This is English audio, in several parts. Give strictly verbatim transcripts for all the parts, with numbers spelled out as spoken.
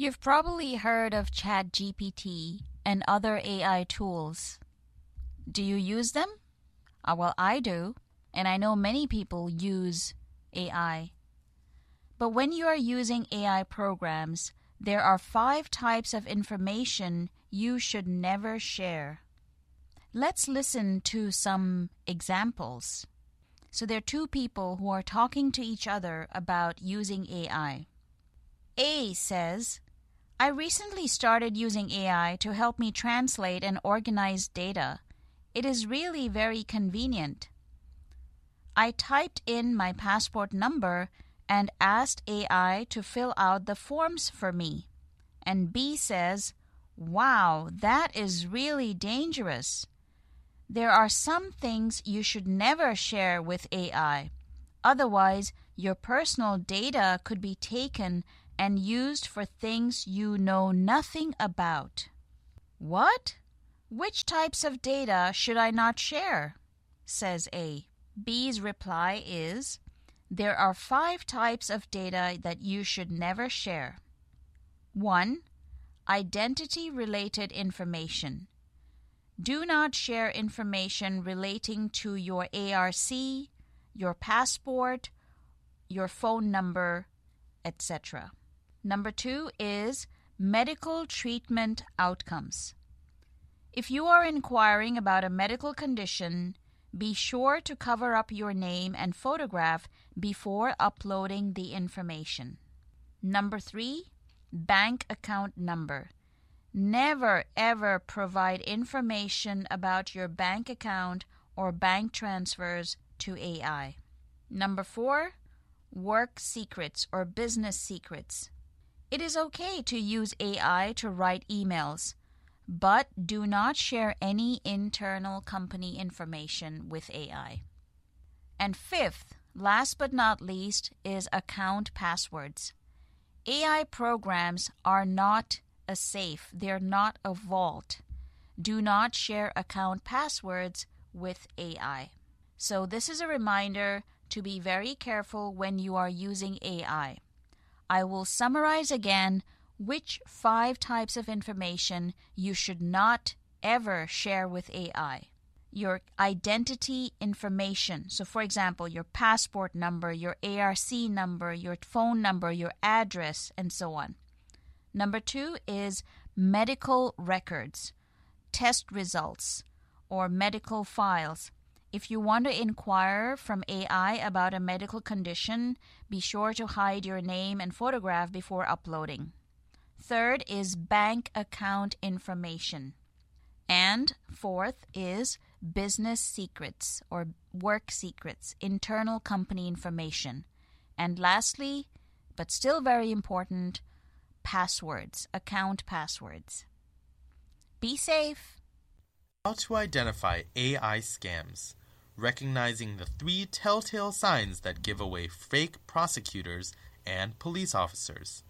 You've probably heard of ChatGPT and other A I tools. Do you use them? Uh, well, I do, and I know many people use A I. But when you are using A I programs, there are five types of information you should never share. Let's listen to some examples. So there are two people who are talking to each other about using A I. A says, I recently started using A I to help me translate and organize data. It is really very convenient. I typed in my passport number and asked A I to fill out the forms for me. And B says, wow, that is really dangerous. There are some things you should never share with A I. Otherwise, your personal data could be taken and used for things you know nothing about. What? Which types of data should I not share? Says A. B's reply is, there are five types of data that you should never share. one. Identity-related information. Do not share information relating to your A R C, your passport, your phone number, et cetera. Number two is medical treatment outcomes. If you are inquiring about a medical condition, be sure to cover up your name and photograph before uploading the information. Number three, bank account number. Never ever provide information about your bank account or bank transfers to A I. Number four, work secrets or business secrets. It is okay to use A I to write emails, but do not share any internal company information with A I. And fifth, last but not least, is account passwords. A I programs are not a safe. They're not a vault. Do not share account passwords with A I. So this is a reminder to be very careful when you are using A I. I will summarize again which five types of information you should not ever share with A I. Your identity information. So for example, your passport number, your A R C number, your phone number, your address, and so on. Number two is medical records, test results, or medical files. If you want to inquire from A I about a medical condition, be sure to hide your name and photograph before uploading. Third is bank account information. And fourth is business secrets or work secrets, internal company information. And lastly, but still very important, passwords, account passwords. Be safe. How to identify A I scams. Recognizing the three telltale signs that give away fake prosecutors and police officers.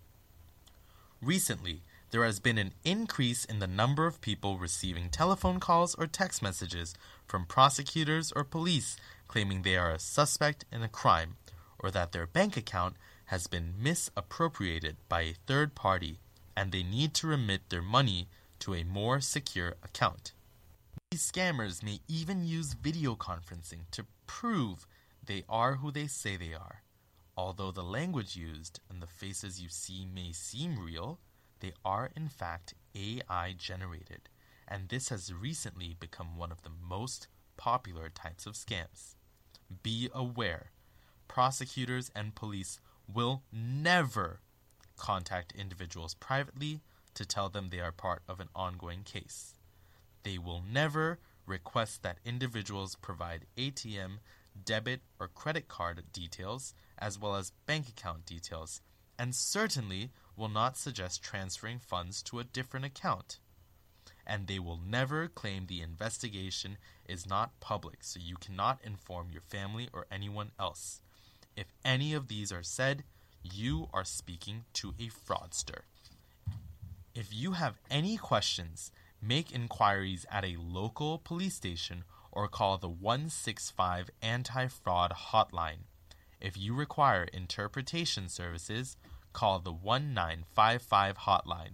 Recently, there has been an increase in the number of people receiving telephone calls or text messages from prosecutors or police claiming they are a suspect in a crime or that their bank account has been misappropriated by a third party and they need to remit their money to a more secure account. These scammers may even use video conferencing to prove they are who they say they are. Although the language used and the faces you see may seem real, they are in fact A I generated, and this has recently become one of the most popular types of scams. Be aware, prosecutors and police will never contact individuals privately to tell them they are part of an ongoing case. They will never request that individuals provide A T M, debit, or credit card details, as well as bank account details, and certainly will not suggest transferring funds to a different account. And they will never claim the investigation is not public, so you cannot inform your family or anyone else. If any of these are said, you are speaking to a fraudster. If you have any questions, make inquiries at a local police station or call the one six five anti-fraud hotline. If you require interpretation services, call the one nine five five hotline.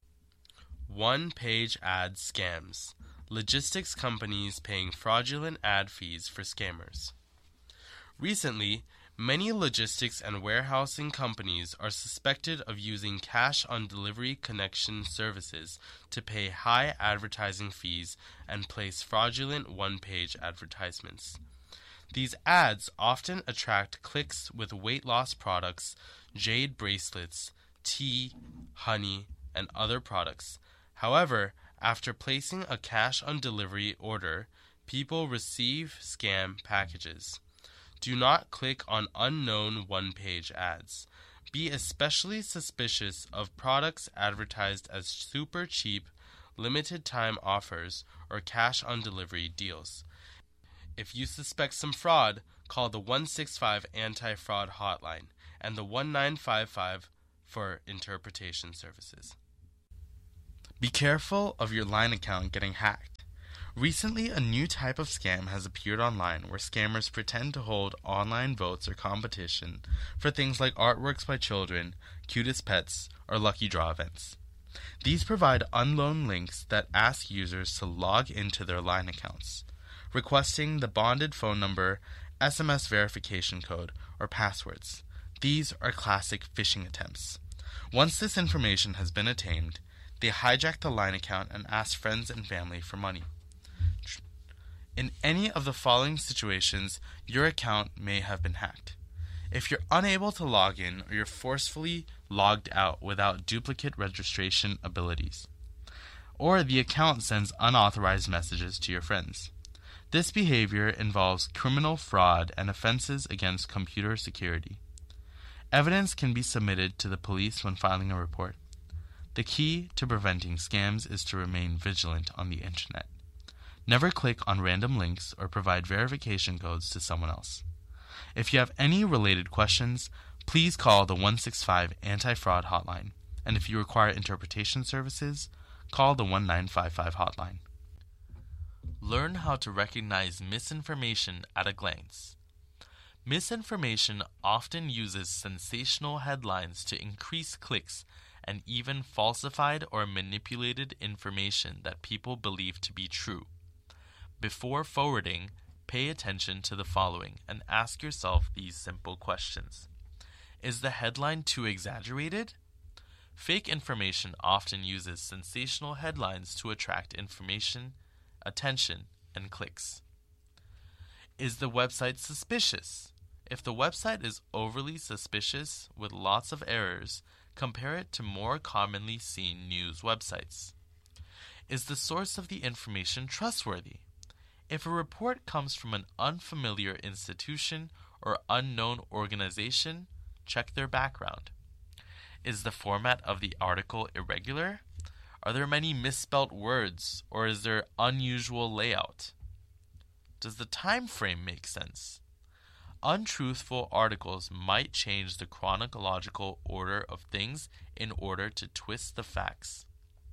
One-page ad scams. Logistics companies paying fraudulent ad fees for scammers. Recently, many logistics and warehousing companies are suspected of using cash-on-delivery connection services to pay high advertising fees and place fraudulent one-page advertisements. These ads often attract clicks with weight loss products, jade bracelets, tea, honey, and other products. However, after placing a cash-on-delivery order, people receive scam packages. Do not click on unknown one-page ads. Be especially suspicious of products advertised as super cheap, limited-time offers, or cash-on-delivery deals. If you suspect some fraud, call the one six five anti-fraud hotline and the one nine five five for interpretation services. Be careful of your LINE account getting hacked. Recently, a new type of scam has appeared online where scammers pretend to hold online votes or competition for things like artworks by children, cutest pets, or lucky draw events. These provide unknown links that ask users to log into their LINE accounts, requesting the bonded phone number, S M S verification code, or passwords. These are classic phishing attempts. Once this information has been attained, they hijack the LINE account and ask friends and family for money. In any of the following situations, your account may have been hacked. If you're unable to log in or you're forcefully logged out without duplicate registration abilities, or the account sends unauthorized messages to your friends. This behavior involves criminal fraud and offenses against computer security. Evidence can be submitted to the police when filing a report. The key to preventing scams is to remain vigilant on the internet. Never click on random links or provide verification codes to someone else. If you have any related questions, please call the one six five anti-fraud hotline. And if you require interpretation services, call the one nine five five hotline. Learn how to recognize misinformation at a glance. Misinformation often uses sensational headlines to increase clicks and even falsified or manipulated information that people believe to be true. Before forwarding, pay attention to the following and ask yourself these simple questions. Is the headline too exaggerated? Fake information often uses sensational headlines to attract information, attention, and clicks. Is the website suspicious? If the website is overly suspicious with lots of errors, compare it to more commonly seen news websites. Is the source of the information trustworthy? If a report comes from an unfamiliar institution or unknown organization, check their background. Is the format of the article irregular? Are there many misspelt words, or is there unusual layout? Does the time frame make sense? Untruthful articles might change the chronological order of things in order to twist the facts.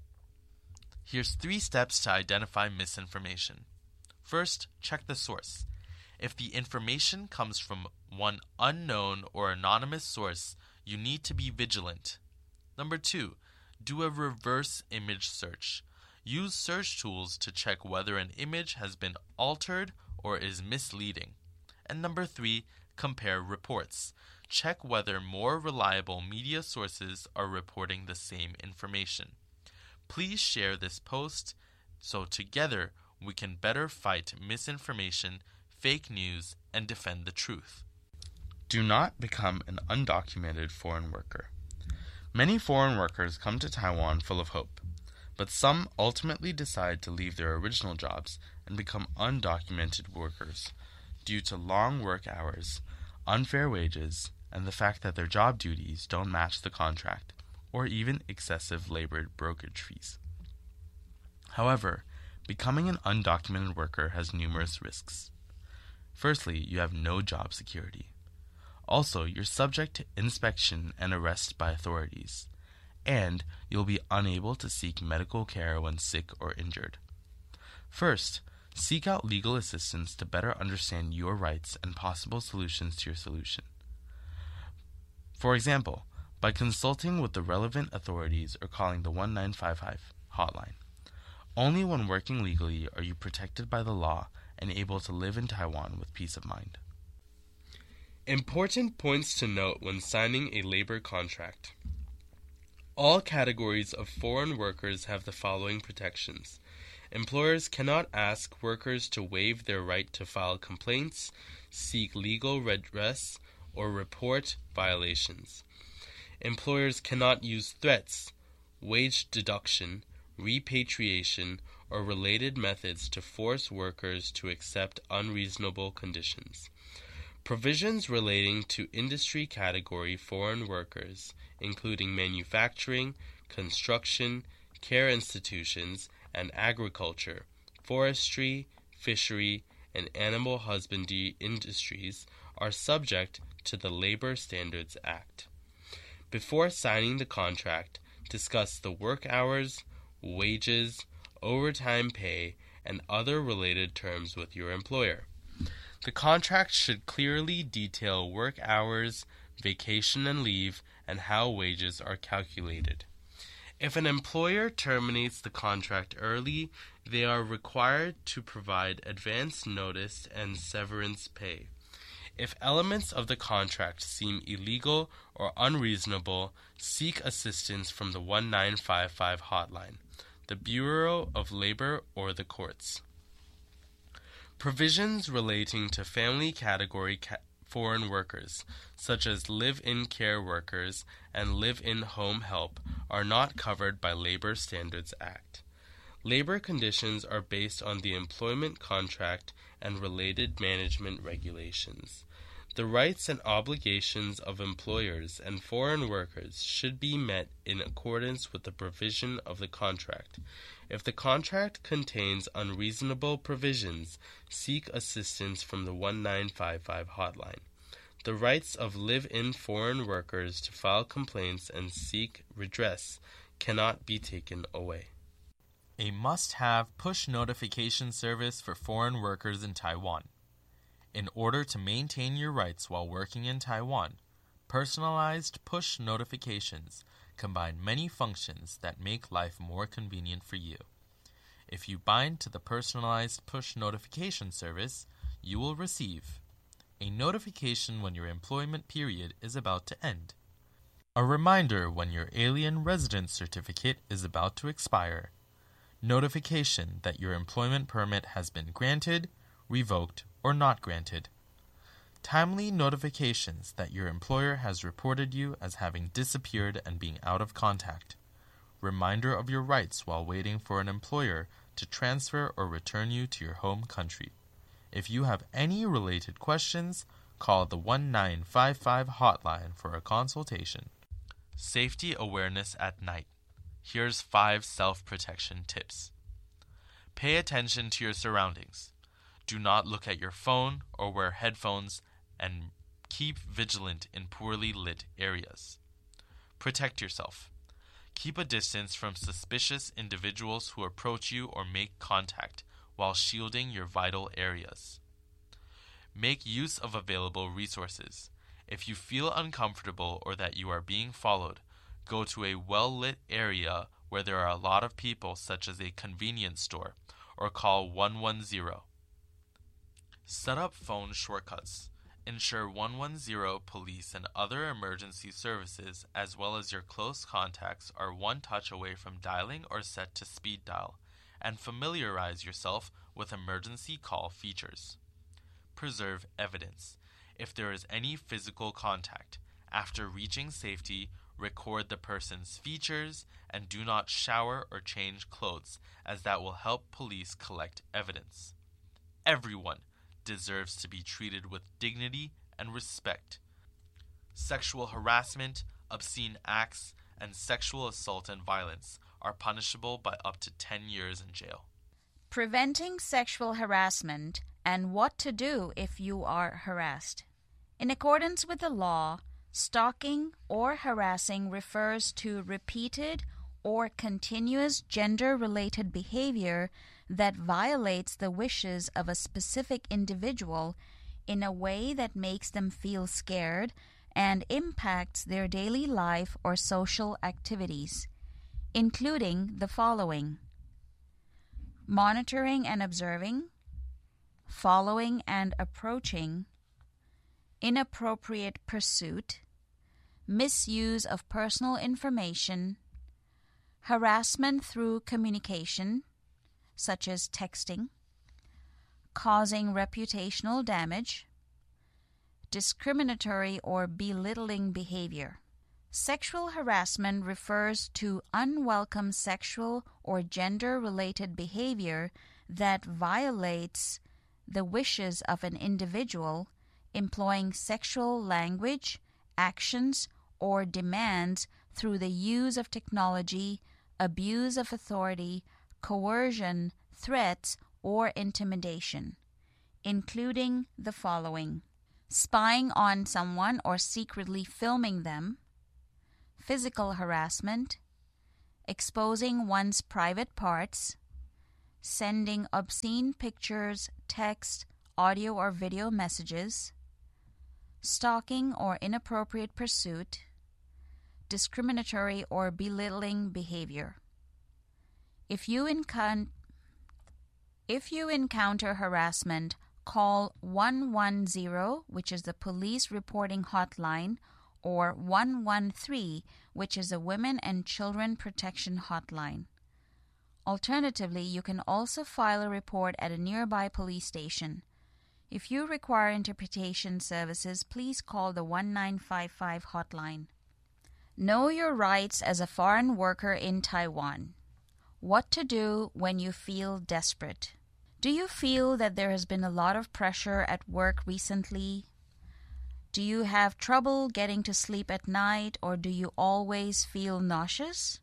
Here's three steps to identify misinformation. First, check the source. If the information comes from one unknown or anonymous source, you need to be vigilant. Number two, do a reverse image search. Use search tools to check whether an image has been altered or is misleading. And number three, compare reports. Check whether more reliable media sources are reporting the same information. Please share this post so together we can better fight misinformation, fake news, and defend the truth. Do not become an undocumented foreign worker. Many foreign workers come to Taiwan full of hope, but some ultimately decide to leave their original jobs and become undocumented workers due to long work hours, unfair wages, and the fact that their job duties don't match the contract, or even excessive labor brokerage fees. However, becoming an undocumented worker has numerous risks. Firstly, you have no job security. Also, you're subject to inspection and arrest by authorities, and you'll be unable to seek medical care when sick or injured. First, seek out legal assistance to better understand your rights and possible solutions to your solution. For example, by consulting with the relevant authorities or calling the one nine five five hotline. Only when working legally are you protected by the law and able to live in Taiwan with peace of mind. Important points to note when signing a labor contract. All categories of foreign workers have the following protections. Employers cannot ask workers to waive their right to file complaints, seek legal redress, or report violations. Employers cannot use threats, wage deduction, repatriation, or related methods to force workers to accept unreasonable conditions. Provisions relating to industry category foreign workers, including manufacturing, construction, care institutions, and agriculture, forestry, fishery, and animal husbandry industries, are subject to the Labor Standards Act. Before signing the contract, discuss the work hours, wages, overtime pay, and other related terms with your employer. The contract should clearly detail work hours, vacation and leave, and how wages are calculated. If an employer terminates the contract early, they are required to provide advance notice and severance pay. If elements of the contract seem illegal or unreasonable, seek assistance from the one nine five five hotline, the Bureau of Labor, or the courts. Provisions relating to family category ca- foreign workers, such as live-in care workers and live-in home help, are not covered by Labor Standards Act. Labor conditions are based on the employment contract and related management regulations. The rights and obligations of employers and foreign workers should be met in accordance with the provision of the contract. If the contract contains unreasonable provisions, seek assistance from the one nine five five hotline. The rights of live-in foreign workers to file complaints and seek redress cannot be taken away. A must-have push notification service for foreign workers in Taiwan. In order to maintain your rights while working in Taiwan, personalized push notifications combine many functions that make life more convenient for you. If you bind to the personalized push notification service, you will receive a notification when your employment period is about to end, a reminder when your alien residence certificate is about to expire, notification that your employment permit has been granted, revoked, or not granted, timely notifications that your employer has reported you as having disappeared and being out of contact, reminder of your rights while waiting for an employer to transfer or return you to your home country. If you have any related questions, call the one nine five five hotline for a consultation. Safety awareness at night. Here's five self-protection tips. Pay attention to your surroundings. Do not look at your phone or wear headphones, and keep vigilant in poorly lit areas. Protect yourself. Keep a distance from suspicious individuals who approach you or make contact while shielding your vital areas. Make use of available resources. If you feel uncomfortable or that you are being followed, go to a well-lit area where there are a lot of people, such as a convenience store, or call one one zero. Set up phone shortcuts. Ensure one one zero police and other emergency services, as well as your close contacts, are one touch away from dialing or set to speed dial, and familiarize yourself with emergency call features. Preserve evidence. If there is any physical contact, after reaching safety, record the person's features and do not shower or change clothes, as that will help police collect evidence. Everyone deserves to be treated with dignity and respect. Sexual harassment, obscene acts, and sexual assault and violence are punishable by up to ten years in jail. Preventing sexual harassment and what to do if you are harassed. In accordance with the law, stalking or harassing refers to repeated or continuous gender-related behavior that violates the wishes of a specific individual in a way that makes them feel scared and impacts their daily life or social activities, including the following: monitoring and observing, following and approaching, inappropriate pursuit, misuse of personal information, harassment through communication, such as texting, causing reputational damage, discriminatory or belittling behavior. Sexual harassment refers to unwelcome sexual or gender-related behavior that violates the wishes of an individual, employing sexual language, actions, or demands through the use of technology, abuse of authority, coercion, threats, or intimidation, including the following: spying on someone or secretly filming them, physical harassment, exposing one's private parts, sending obscene pictures, text, audio or video messages, stalking or inappropriate pursuit, discriminatory or belittling behavior. If you encounter if you encounter harassment, call one one zero, which is the police reporting hotline, or one one three, which is a women and children protection hotline. Alternatively, you can also file a report at a nearby police station. If you require interpretation services, please call the one nine five five hotline. Know your rights as a foreign worker in Taiwan. What to do when you feel desperate. Do you feel that there has been a lot of pressure at work recently? Do you have trouble getting to sleep at night, or do you always feel nauseous?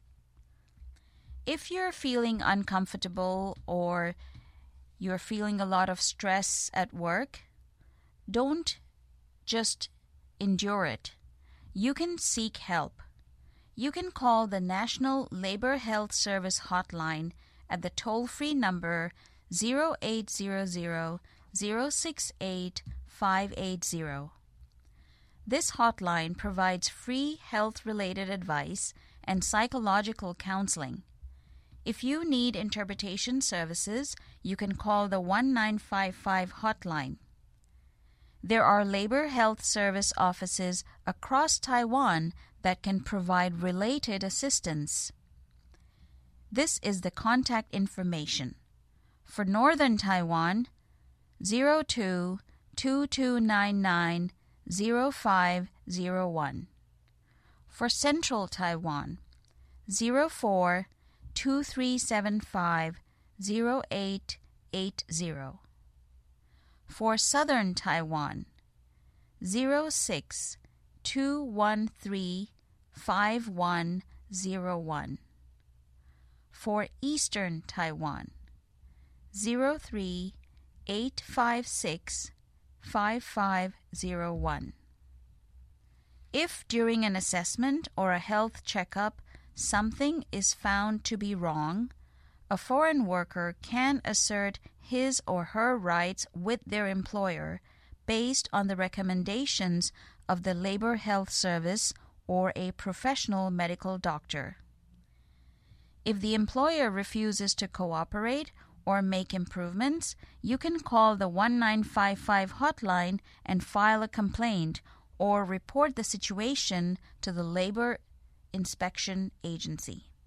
If you're feeling uncomfortable or you're feeling a lot of stress at work, don't just endure it. You can seek help. You can call the National Labor Health Service hotline at the toll-free number zero eight zero zero, zero six eight, five eight zero. This hotline provides free health-related advice and psychological counseling. If you need interpretation services, you can call the one nine five five hotline. There are labor health service offices across Taiwan that can provide related assistance. This is the contact information. For Northern Taiwan, zero two, two two nine nine, zero five zero one. For Central Taiwan, zero four, two three seven five, zero eight eight zero. For Southern Taiwan, zero six, two one three, five one zero one. For Eastern Taiwan, zero three, eight five six, five five zero one. If during an assessment or a health checkup something is found to be wrong, a foreign worker can assert his or her rights with their employer based on the recommendations of the Labor Health Service or a professional medical doctor. If the employer refuses to cooperate or make improvements, you can call the one nine five five hotline and file a complaint or report the situation to the Labor Inspection Agency.